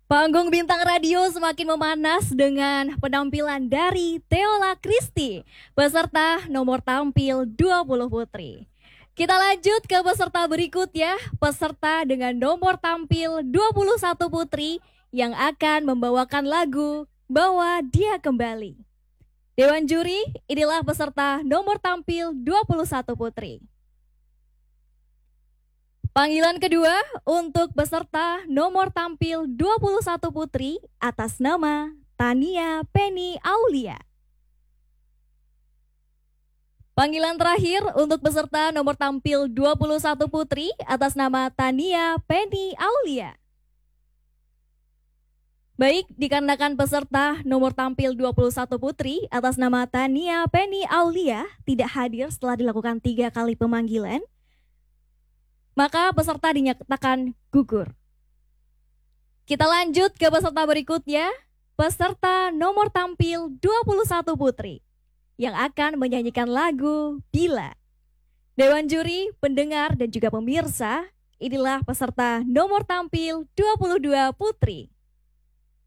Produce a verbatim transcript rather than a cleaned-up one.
Panggung Bintang Radio semakin memanas dengan penampilan dari Theola Christy, peserta nomor tampil dua puluh putri. Kita lanjut ke peserta berikutnya, peserta dengan nomor tampil dua puluh satu putri yang akan membawakan lagu Bawa Dia Kembali. Dewan juri, inilah peserta nomor tampil dua puluh satu putri. Panggilan kedua untuk peserta nomor tampil dua puluh satu putri atas nama Tania Penny Aulia. Panggilan terakhir untuk peserta nomor tampil dua puluh satu putri atas nama Tania Penny Aulia. Baik, dikarenakan peserta nomor tampil dua puluh satu putri atas nama Tania Penny Aulia tidak hadir setelah dilakukan tiga kali pemanggilan, maka peserta dinyatakan gugur. Kita lanjut ke peserta berikutnya, peserta nomor tampil dua puluh satu putri yang akan menyanyikan lagu Bila. Dewan juri, pendengar, dan juga pemirsa, inilah peserta nomor tampil dua puluh dua putri.